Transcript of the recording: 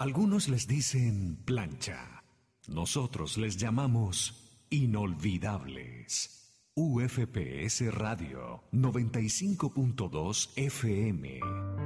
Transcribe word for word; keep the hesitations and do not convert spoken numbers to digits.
Algunos les dicen plancha. Nosotros les llamamos inolvidables. U F P S Radio noventa y cinco punto dos F M.